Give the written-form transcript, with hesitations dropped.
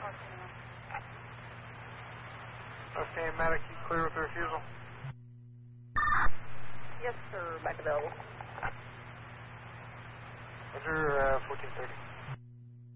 Okay, Matic, you clear with the refusal? Yes, sir. Back available. Roger, 1430.